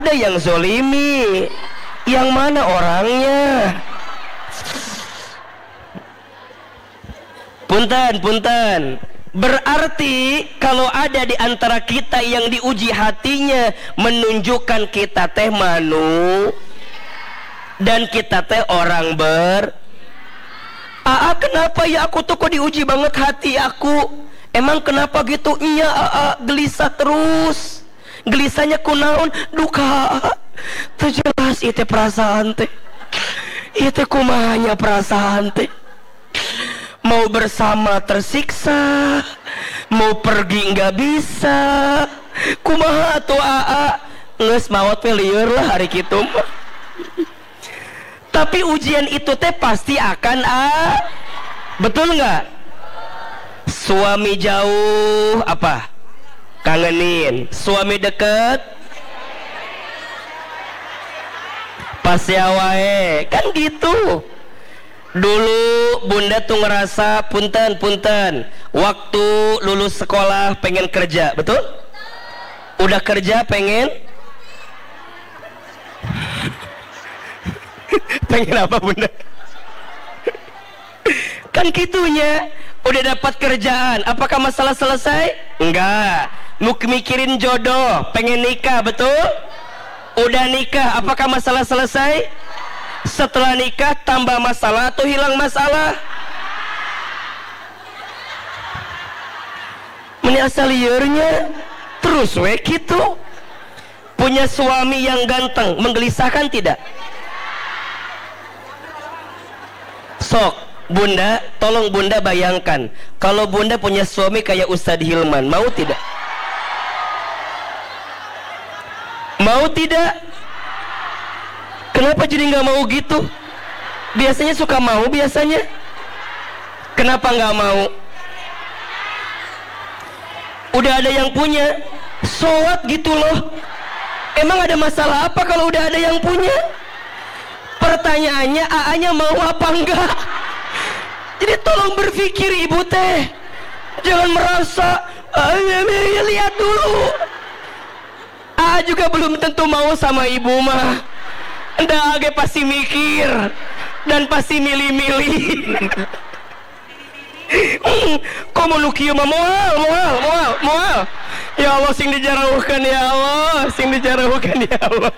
ada yang zolimi, yang mana orangnya? Punten. Berarti kalau ada di antara kita yang diuji hatinya, menunjukkan kita teh manu dan kita teh orang kenapa ya aku tuh kok diuji banget hati aku? Emang kenapa gitu? Iya, gelisah terus. Gelisahnya kunaon? Duka. Terjelas itu perasaan teh. Itu kumahanya perasaan teh. Mau bersama tersiksa, mau pergi nggak bisa. Kumaha tuh nges maut lieur lah hari kitu. Tapi ujian itu teh pasti akan betul nggak? Suami jauh apa? Kangenin. Suami deket pasti wae, kan gitu. Dulu bunda tuh ngerasa punten waktu lulus sekolah pengen kerja, betul? Udah kerja pengen apa bunda? Kan gitunya. Udah dapat kerjaan, apakah masalah selesai? Enggak. Lu mikirin jodoh, pengen nikah, betul? Udah nikah, apakah masalah selesai? Setelah nikah tambah masalah atau hilang masalah? Ini asal liurnya terus gitu. Punya suami yang ganteng menggelisahkan tidak? Sok bunda, tolong bunda bayangkan kalau bunda punya suami kayak Ustadz Hilman, mau tidak? Mau tidak? Kenapa jadi nggak mau gitu? Biasanya suka mau biasanya. Kenapa nggak mau? Udah ada yang punya, sholat gitu loh. Emang ada masalah apa kalau udah ada yang punya? Pertanyaannya AA-nya mau apa enggak? Jadi tolong berpikir ibu teh, jangan merasa lihat dulu. Juga belum tentu mau sama ibu mah. Ndak pasti mikir dan pasti milih-milih. Kok mau kieu mah moal. Ya Allah sing dijarauhkan ya Allah, sing dijarauhkan ya Allah.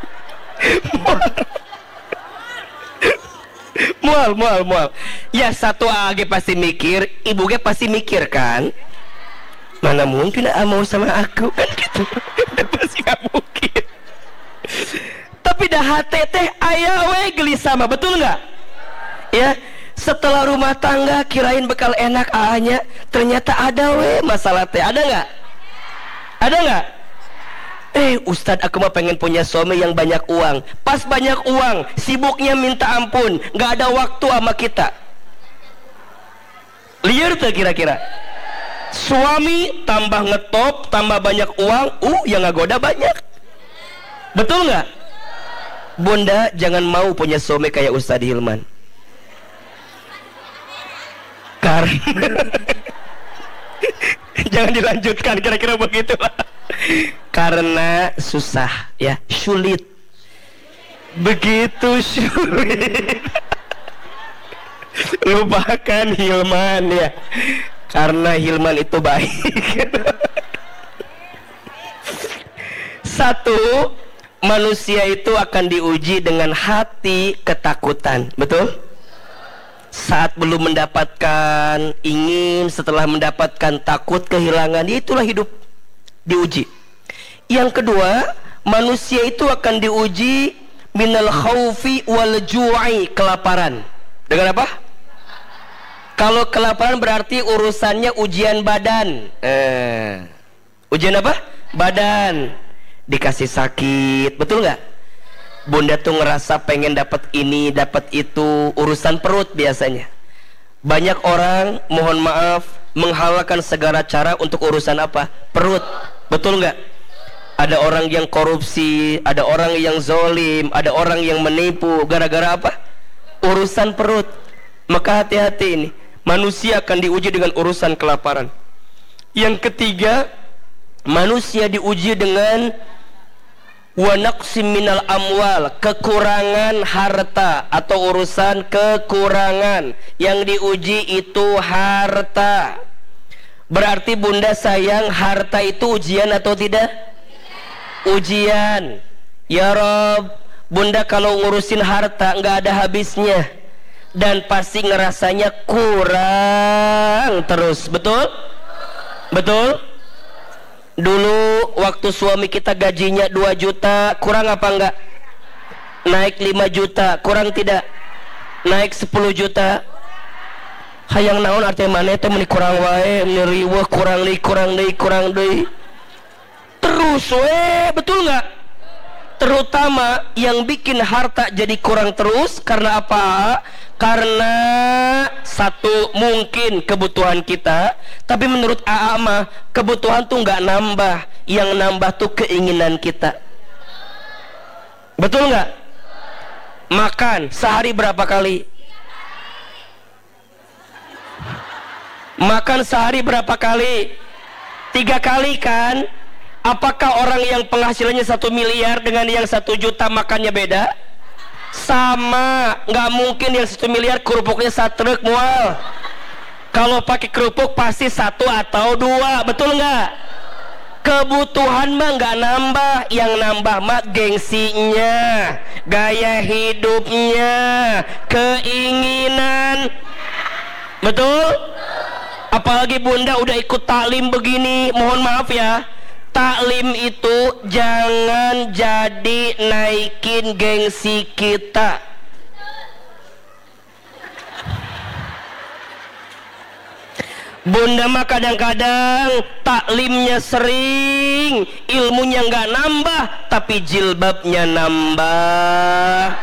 Mual. Ya satu age pasti mikir, ibu ge pasti mikir kan. Mana mungkin mau sama aku kan gitu. Pasti gak mungkin. Tapi dah hati teh aya we gelisah mah, betul nggak? Ya, setelah rumah tangga kirain bekal enak anya, ternyata ada we masalah teh. Ada nggak? Ada nggak? Ustadz aku mah pengen punya suami yang banyak uang. Pas banyak uang sibuknya minta ampun, nggak ada waktu sama kita. Liar tuh kira-kira. Suami tambah ngetop, tambah banyak uang, yang ngagoda banyak. Betul nggak? Bunda jangan mau punya suami kayak Ustadz Hilman. Karena jangan dilanjutkan, kira-kira begitulah. Karena susah ya, sulit, begitu sulit. Lupakan Hilman ya, karena Hilman itu baik. Satu, manusia itu akan diuji dengan hati ketakutan, betul? Saat belum mendapatkan ingin, setelah mendapatkan takut kehilangan, itulah hidup diuji. Yang kedua, manusia itu akan diuji minal khaufi wal ju'i, kelaparan. Dengan apa? Kalau kelaparan berarti urusannya ujian badan. Ujian apa? Badan. Dikasih sakit, betul nggak? Bunda tuh ngerasa pengen dapat ini, dapat itu, urusan perut biasanya. Banyak orang, mohon maaf, menghalalkan segala cara untuk urusan apa? Perut, betul nggak? Ada orang yang korupsi, ada orang yang zolim, ada orang yang menipu, gara-gara apa? Urusan perut. Maka hati-hati ini, manusia akan diuji dengan urusan kelaparan. Yang ketiga, manusia diuji dengan wa naqsim minal amwal, kekurangan harta atau urusan kekurangan. Yang diuji itu harta. Berarti bunda sayang harta itu ujian atau tidak? Ujian. Ya Rob, bunda kalau ngurusin harta nggak ada habisnya dan pasti ngerasanya kurang terus. Betul? Betul? Dulu waktu suami kita gajinya 2 juta, kurang apa enggak? Naik 5 juta, kurang tidak? Naik 10 juta. Hayang naon artinya mana teh meni kurang wae, meni riweuh kurang deui. Terus we, betul enggak? Terutama yang bikin harta jadi kurang terus karena apa? Karena satu mungkin kebutuhan kita, tapi menurut AA mah kebutuhan tuh nggak nambah, yang nambah tuh keinginan kita. Betul nggak? Makan sehari berapa kali? Makan sehari berapa kali? 3 kali kan? Apakah orang yang penghasilannya 1 miliar dengan yang 1 juta makannya beda? Sama, nggak mungkin yang 1 miliar kerupuknya 1 truk mual. Kalau pakai kerupuk pasti 1 atau 2, betul nggak? Kebutuhan mah nggak nambah, yang nambah mah gengsinya, gaya hidupnya, keinginan. Betul? Apalagi bunda udah ikut taklim begini, mohon maaf ya. Taklim itu jangan jadi naikin gengsi kita. Bunda mah kadang-kadang taklimnya sering, ilmunya nggak nambah, tapi jilbabnya nambah.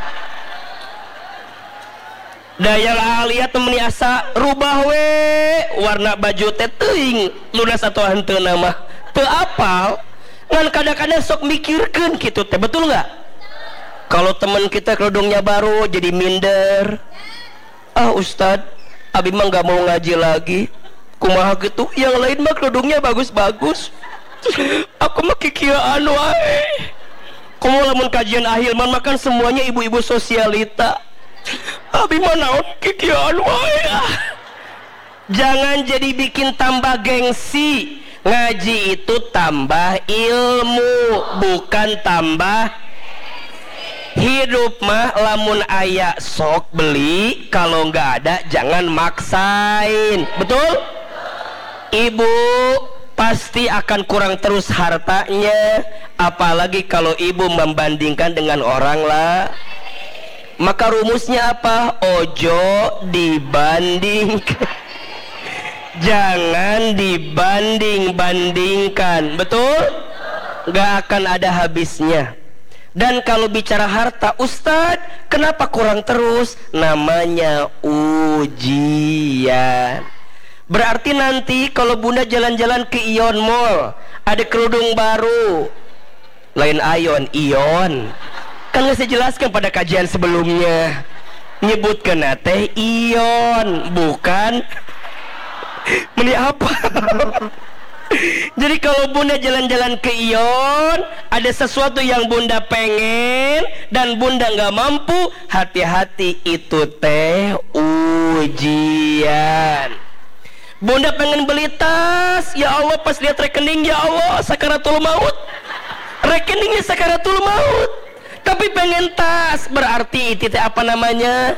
Dayang lihat temeni asa rubah we warna baju teh teuing lunas satu henteu nama teu apal ngan kadang-kadang sok mikirkeun gitu teh, betul nggak? Kalau teman kita kerudungnya baru jadi minder, ah Ustad abi mah nggak mau ngaji lagi, kumaha gitu, yang lain mah kerudungnya bagus-bagus, aku mah kikieuan wae. Komo lamun kajian akhir man makan semuanya ibu-ibu sosialita, abi mah naon kikieuan wae. Jangan jadi bikin tambah gengsi. Ngaji itu tambah ilmu, bukan tambah hidup mah. Lamun aya sok beli, kalau nggak ada jangan maksain. Betul? Ibu pasti akan kurang terus hartanya, apalagi kalau ibu membandingkan dengan orang lah. Maka rumusnya apa? Ojo dibandingkan. Jangan dibanding-bandingkan. Betul? Gak akan ada habisnya. Dan kalau bicara harta, Ustadz kenapa kurang terus? Namanya ujian. Berarti nanti kalau bunda jalan-jalan ke Ion Mall, ada kerudung baru, lain Ion, Ion. Kan saya jelaskan pada kajian sebelumnya, nyebutkan teh Ion, bukan meni apa. Jadi kalau bunda jalan-jalan ke Ion, ada sesuatu yang bunda pengen dan bunda nggak mampu, hati-hati, itu teh ujian. Bunda pengen beli tas, ya Allah pas lihat rekening, ya Allah sakaratul maut, rekeningnya sakaratul maut, tapi pengen tas, berarti itu apa namanya?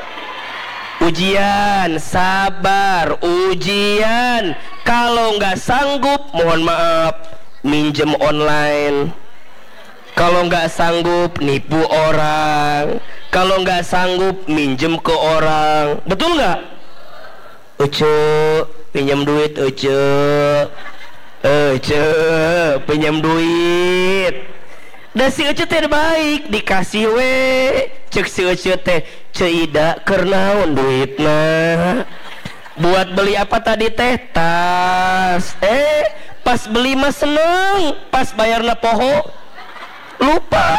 Ujian. Sabar, ujian. Kalau nggak sanggup, mohon maaf, minjem online. Kalau nggak sanggup, nipu orang. Kalau nggak sanggup, minjem ke orang. Betul nggak? Uce, pinjam duit, uce. Pinjam duit. Dan si Ece teh baik, dikasih we. Cek si Ece teh ceida kernaun duitna. Buat beli apa tadi teh? Tas. Pas beli mah seneng, pas bayarna poho lupa.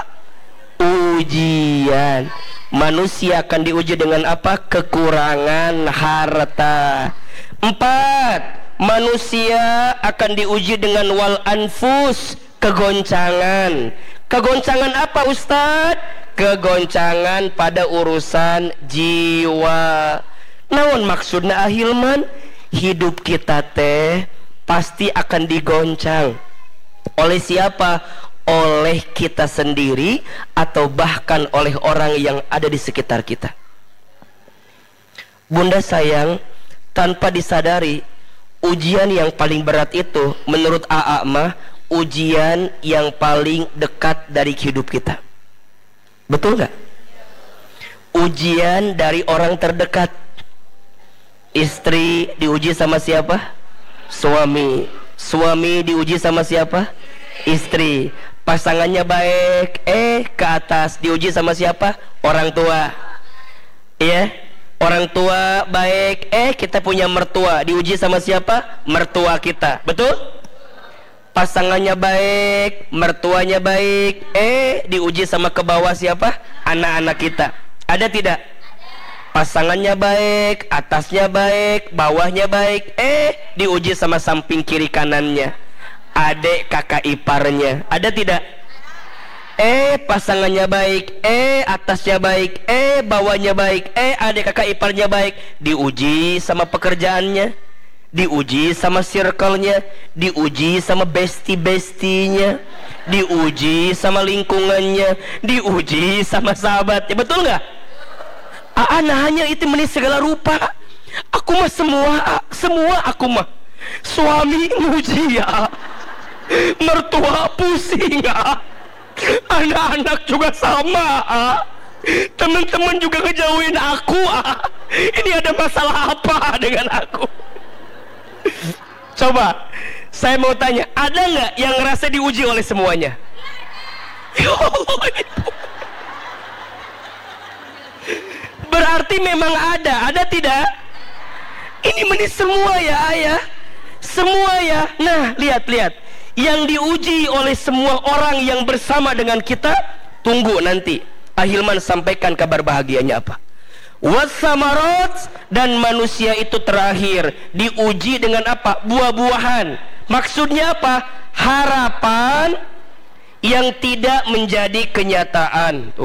Ujian. Manusia akan diuji dengan apa? Kekurangan harta. 4. Manusia akan diuji dengan wal anfus, kegoncangan. Kegoncangan apa Ustadz? Kegoncangan pada urusan jiwa. Naon maksudna ahilman? Hidup kita teh pasti akan digoncang. Oleh siapa? Oleh kita sendiri atau bahkan oleh orang yang ada di sekitar kita. Bunda sayang, tanpa disadari, ujian yang paling berat itu menurut AA mah ujian yang paling dekat dari hidup kita. Betul gak? Ujian dari orang terdekat. Istri diuji sama siapa? Suami. Suami diuji sama siapa? Istri. Pasangannya baik, ke atas diuji sama siapa? Orang tua. Iya? Orang tua baik, kita punya mertua, diuji sama siapa? Mertua kita. Betul? Pasangannya baik, mertuanya baik, diuji sama ke bawah siapa? Anak-anak kita. Ada tidak? Pasangannya baik, atasnya baik, bawahnya baik, diuji sama samping kiri kanannya, adik kakak iparnya. Ada tidak? Pasangannya baik, atasnya baik, bawahnya baik, adik kakak iparnya baik, diuji sama pekerjaannya, diuji sama circle-nya, diuji sama bestie-bestinya, diuji sama lingkungannya, diuji sama sahabatnya. Betul nggak? Hanya itu menis segala rupa. Aku mah semua aku mah. Suami nguji ya, mertua pusing ya, anak-anak juga sama, teman-teman juga ngejauhin aku. Ini ada masalah apa dengan aku? Coba saya mau tanya, ada nggak yang ngerasa diuji oleh semuanya? Ya Allah, Ibu. Berarti memang ada tidak? Ini menis semua ya ayah, semua ya. Nah lihat, yang diuji oleh semua orang yang bersama dengan kita. Tunggu nanti Ahilman sampaikan kabar bahagianya apa. Wassamarat, dan manusia itu terakhir diuji dengan apa? Buah-buahan. Maksudnya apa? Harapan yang tidak menjadi kenyataan.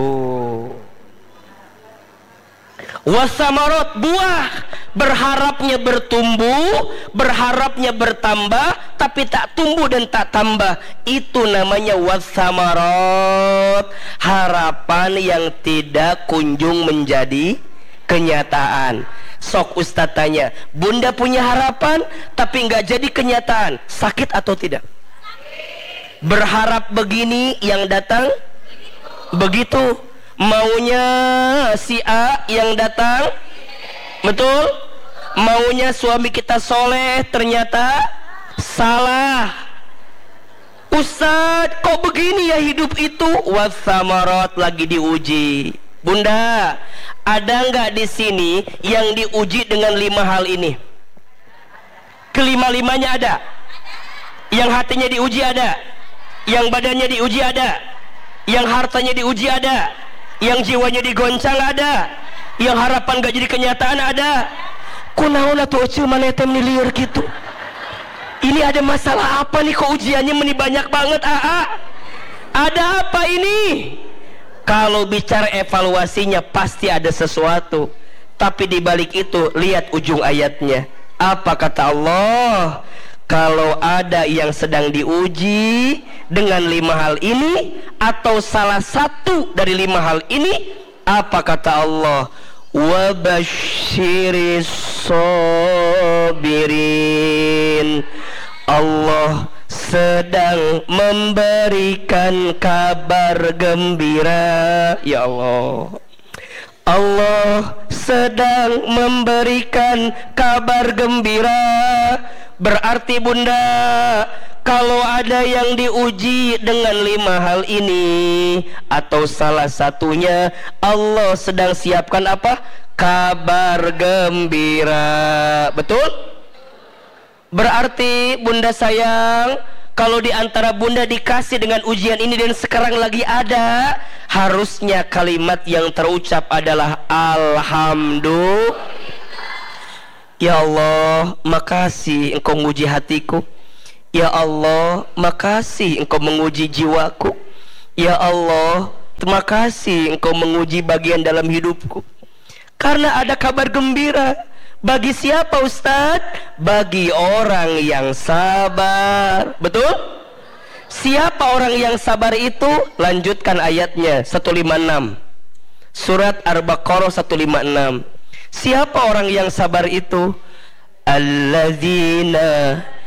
Wassamarat, buah, berharapnya bertumbuh, berharapnya bertambah, tapi tak tumbuh dan tak tambah. Itu namanya wassamarat, harapan yang tidak kunjung menjadi kenyataan. Sok Ustadz tanya, Bunda punya harapan tapi nggak jadi kenyataan, sakit atau tidak? Berharap begini, yang datang begitu. Maunya si A, yang datang betul. Maunya suami kita soleh, ternyata salah. Ustadz, kok begini ya hidup itu? Wassamarat, lagi diuji. Bunda, ada nggak di sini yang diuji dengan 5 hal ini? Kelima-limanya ada. Yang hatinya diuji ada, yang badannya diuji ada, yang hartanya diuji ada, yang jiwanya digoncang ada, yang harapan gak jadi kenyataan ada. Kunaon atuh cuman eta lieur gitu. Ini ada masalah apa nih, kok ujiannya meni banyak banget? Ada apa ini? Kalau bicara evaluasinya pasti ada sesuatu. Tapi di balik itu lihat ujung ayatnya. Apa kata Allah? Kalau ada yang sedang diuji dengan 5 hal ini, atau salah satu dari 5 hal ini, apa kata Allah? Wabashiris sabirin. Allah sedang memberikan kabar gembira. Ya Allah, Allah sedang memberikan kabar gembira. Berarti Bunda, kalau ada yang diuji dengan 5 hal ini, atau salah satunya, Allah sedang siapkan apa? Kabar gembira. Betul? Berarti Bunda sayang, kalau di antara Bunda dikasih dengan ujian ini dan sekarang lagi ada, harusnya kalimat yang terucap adalah Alhamdulillah. Ya Allah, makasih Engkau menguji hatiku. Ya Allah, makasih Engkau menguji jiwaku. Ya Allah, terima kasih Engkau menguji bagian dalam hidupku, karena ada kabar gembira. Bagi siapa Ustadz? Bagi orang yang sabar. Betul? Siapa orang yang sabar itu? Lanjutkan ayatnya 156, surat Al-Baqarah 156. Siapa orang yang sabar itu? Alladzina